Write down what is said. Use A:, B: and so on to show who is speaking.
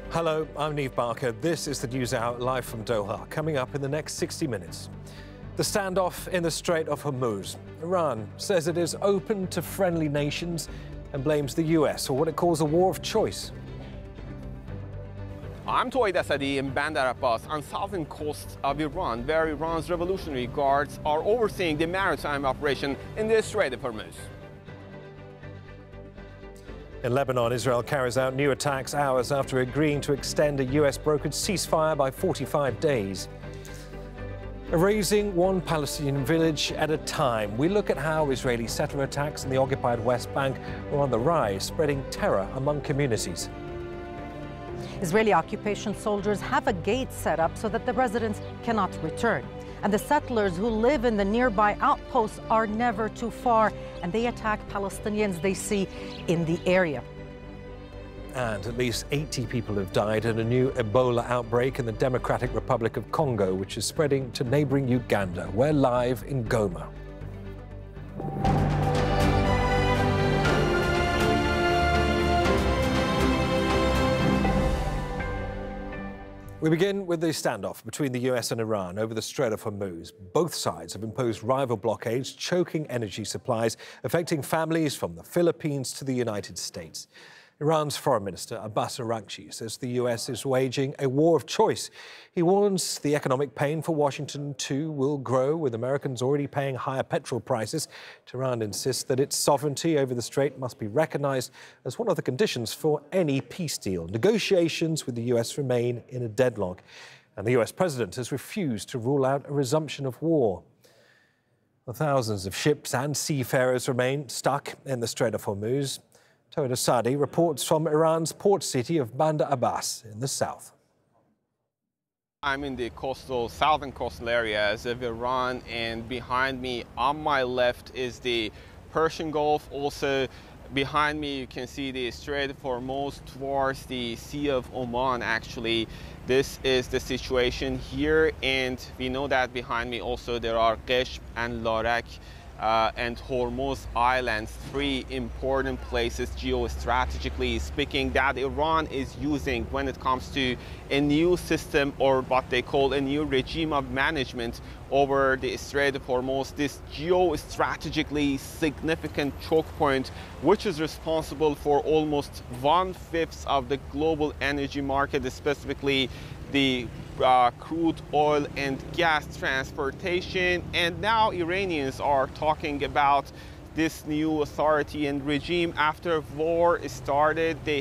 A: Hello, I'm Neve Barker. This is the News Hour live from Doha. Coming up in the next 60 minutes. The standoff in the Strait of Hormuz. Iran says it is open to friendly nations and blames the US for what it calls a war of choice.
B: I'm Touaid Asadi in Bandar Abbas on southern coast of Iran, where Iran's Revolutionary Guards are overseeing the maritime operation in the Strait of Hormuz.
A: In Lebanon, Israel carries out new attacks hours after agreeing to extend a US-brokered ceasefire by 45 days. Erasing one Palestinian village at a time, we look at how Israeli settler attacks in the occupied West Bank are on the rise, spreading terror among communities.
C: Israeli occupation soldiers have a gate set up so that the residents cannot return. And the settlers who live in the nearby outposts are never too far, and they attack Palestinians they see in the area.
A: And at least 80 people have died in a new Ebola outbreak in the Democratic Republic of Congo, which is spreading to neighboring Uganda. We're live in Goma. We begin with the standoff between the US and Iran over the Strait of Hormuz. Both sides have imposed rival blockades, choking energy supplies, affecting families from the Philippines to the United States. Iran's Foreign Minister Abbas Araghchi says the US is waging a war of choice. He warns the economic pain for Washington, too, will grow, with Americans already paying higher petrol prices. Tehran insists that its sovereignty over the strait must be recognized as one of the conditions for any peace deal. Negotiations with the US remain in a deadlock, and the US president has refused to rule out a resumption of war. Thousands of ships and seafarers remain stuck in the Strait of Hormuz. Touaid Asadi reports from Iran's port city of Bandar Abbas in the south.
B: I'm in the southern coastal areas of Iran, and behind me on my left is the Persian Gulf. Also behind me you can see the Strait of Hormuz towards the Sea of Oman. Actually, this is the situation here, and we know that behind me also there are Qeshm and Larak and Hormuz Islands, three important places geostrategically speaking that Iran is using when it comes to a new system, or what they call a new regime of management over the Strait of Hormuz, this geostrategically significant choke point, which is responsible for almost 1/5 of the global energy market, specifically the crude oil and gas transportation. And now Iranians are talking about this new authority and regime. After war started, they